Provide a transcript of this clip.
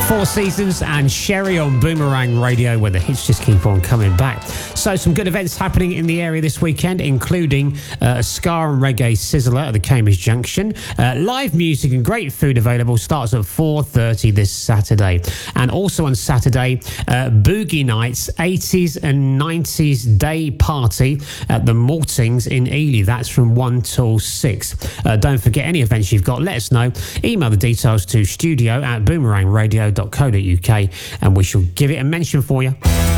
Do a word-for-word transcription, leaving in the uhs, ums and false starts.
Four Seasons and Sherry on Boomerang Radio, where the hits just keep on coming back. So some good events happening in the area this weekend, including uh, a ska and reggae sizzler at the Cambridge Junction. Uh, live music and great food available starts at four thirty this Saturday. And also on Saturday, uh, Boogie Nights eighties and nineties day party at the Maltings in Ely. That's from one till six. Uh, don't forget any events you've got, let us know. Email the details to studio at boomerangradio dot co dot uk and we shall give it a mention for you.